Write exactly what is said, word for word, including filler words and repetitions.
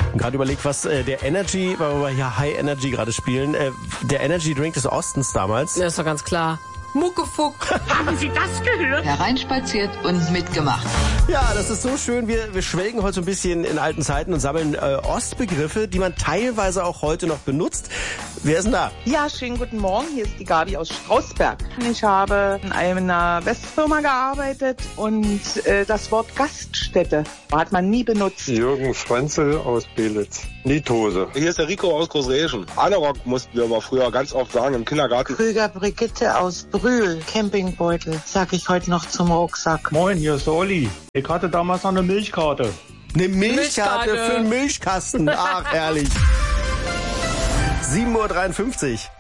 Gerade überlegt, was äh, der Energy, weil wir ja High Energy gerade spielen, äh, der Energy Drink des Ostens damals. Ja, ist doch ganz klar. Muckefuck. Haben Sie das gehört? Hereinspaziert und mitgemacht. Ja, das ist so schön. Wir, wir schwelgen heute so ein bisschen in alten Zeiten und sammeln äh, Ostbegriffe, die man teilweise auch heute noch benutzt. Wer ist denn da? Ja, schönen guten Morgen. Hier ist die Gabi aus Strausberg. Ich habe in einer Westfirma gearbeitet und äh, das Wort Gaststätte hat man nie benutzt. Jürgen Franzel aus Belitz. Niethose. Hier ist der Rico aus Großreschen. Anorak mussten wir aber früher ganz oft sagen im Kindergarten. Krüger Brigitte aus Brühl. Campingbeutel, sag ich heute noch zum Rucksack. Moin, hier ist der Olli. Ich hatte damals noch eine Milchkarte. Eine Milchkarte Milchkarte. für einen Milchkasten. Ach, herrlich. sieben Uhr dreiundfünfzig.